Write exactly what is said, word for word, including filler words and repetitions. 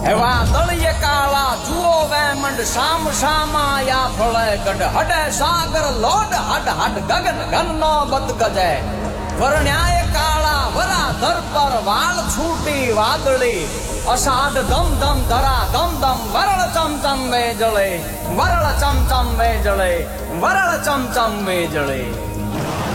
એવા તળિયે કાળા જુઓ વેમંડ શામ શામાયા ફળે ગઢ હડે સાગર લોડ હડ હડ ગગન ઘન નો બત ગજે વર્ણ્યાય કાળા વરા ધર પર વાળ છૂટી વાદળી અષાઢ ધમ ધમ ધરા ધમ ધમ વરળ ચમ ચમ વેજળે વરળ ચમ ચમ વેજળે વરળ ચમ ચમ વેજળે